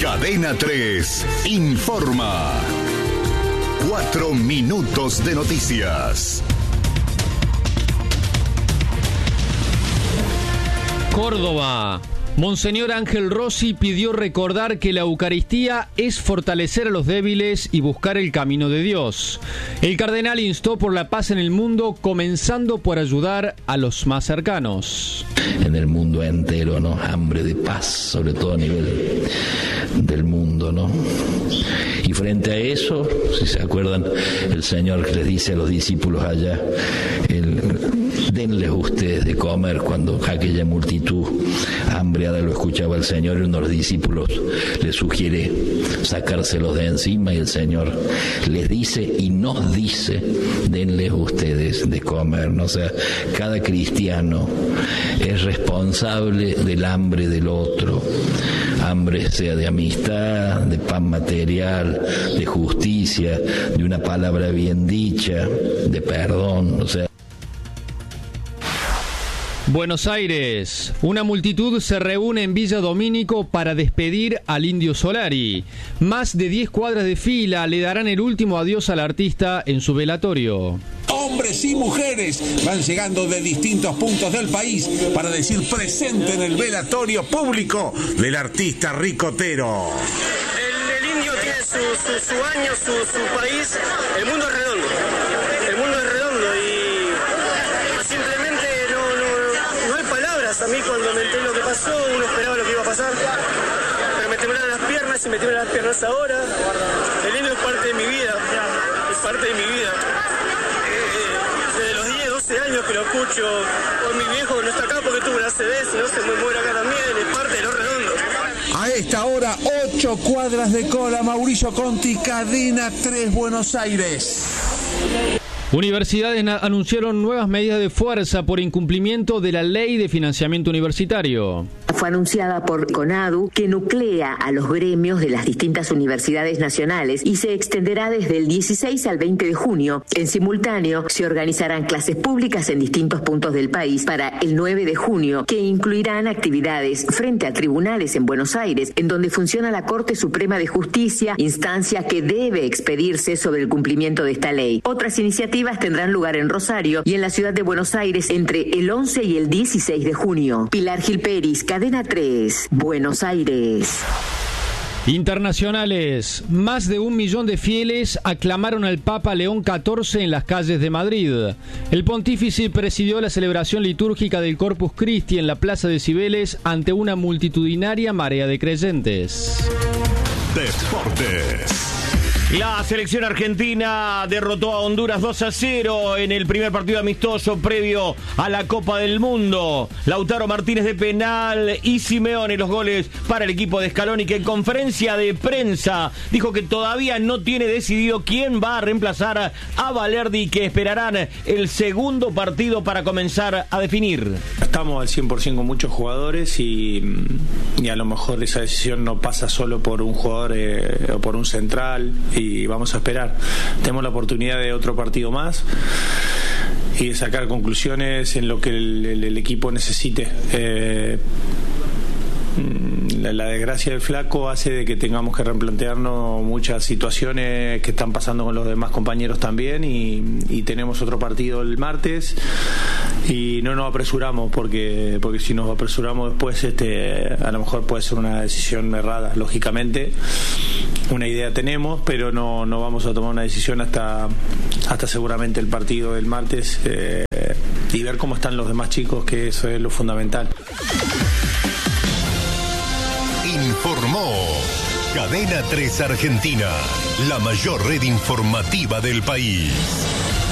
Cadena 3 informa. 4 minutos de noticias. Córdoba. Monseñor Ángel Rossi pidió recordar que la Eucaristía es fortalecer a los débiles y buscar el camino de Dios. El cardenal instó por la paz en el mundo, comenzando por ayudar a los más cercanos. En el mundo entero, ¿no? Hambre de paz, sobre todo a nivel del mundo, ¿no? Y frente a eso, si se acuerdan, el Señor les dice a los discípulos allá, denles ustedes de comer, cuando aquella multitud hambriada lo escuchaba el Señor, y uno de los discípulos le sugiere sacárselos de encima, y el Señor les dice y nos dice, denles ustedes de comer, ¿no? O sea, cada cristiano es responsable del hambre del otro, hambre sea de amistad, de pan material, de justicia, de una palabra bien dicha, de perdón, o sea. Buenos Aires. Una multitud se reúne en Villa Domínico para despedir al Indio Solari. Más de 10 cuadras de fila le darán el último adiós al artista en su velatorio. Hombres y mujeres van llegando de distintos puntos del país para decir presente en el velatorio público del artista ricotero. El indio tiene su año, su país. El mundo es redondo. El mundo es redondo y simplemente no hay palabras. A mí cuando me enteré lo que pasó, uno esperaba lo que iba a pasar. Pero me temblaron las piernas y me tiemblan las piernas ahora. El indio es parte de mi vida. Es parte de mi vida. Desde los 10, 12 años que lo escucho. Hoy mi viejo no está acá porque tuvo una ACV, si no se me muere acá también, es parte de los redondos. A esta hora, 8 cuadras de cola, Mauricio Conti, Cadena 3, Buenos Aires. Universidades anunciaron nuevas medidas de fuerza por incumplimiento de la Ley de Financiamiento Universitario. Fue anunciada por CONADU, que nuclea a los gremios de las distintas universidades nacionales y se extenderá desde el 16 al 20 de junio. En simultáneo, se organizarán clases públicas en distintos puntos del país para el 9 de junio, que incluirán actividades frente a tribunales en Buenos Aires, en donde funciona la Corte Suprema de Justicia, instancia que debe expedirse sobre el cumplimiento de esta ley. Otras iniciativas tendrán lugar en Rosario y en la ciudad de Buenos Aires entre el 11 y el 16 de junio. Pilar Gil Peris, Cadena 3, Buenos Aires. Internacionales. Más de 1 millón de fieles aclamaron al Papa León XIV en las calles de Madrid. El pontífice presidió la celebración litúrgica del Corpus Christi en la Plaza de Cibeles ante una multitudinaria marea de creyentes. Deportes. La selección argentina derrotó a Honduras 2-0 en el primer partido amistoso previo a la Copa del Mundo. Lautaro Martínez de penal y Simeone los goles para el equipo de Scaloni, que en conferencia de prensa dijo que todavía no tiene decidido quién va a reemplazar a Valerdi y que esperarán el segundo partido para comenzar a definir. Estamos al 100% con muchos jugadores y a lo mejor esa decisión no pasa solo por un jugador o por un central, y vamos a esperar. Tenemos la oportunidad de otro partido más y de sacar conclusiones en lo que el equipo necesite. La desgracia del flaco hace de que tengamos que replantearnos muchas situaciones que están pasando con los demás compañeros también, y tenemos otro partido el martes y no nos apresuramos porque si nos apresuramos después a lo mejor puede ser una decisión errada. Lógicamente una idea tenemos, pero no vamos a tomar una decisión hasta seguramente el partido del martes, y ver cómo están los demás chicos, que eso es lo fundamental. Informó Cadena 3 Argentina, la mayor red informativa del país.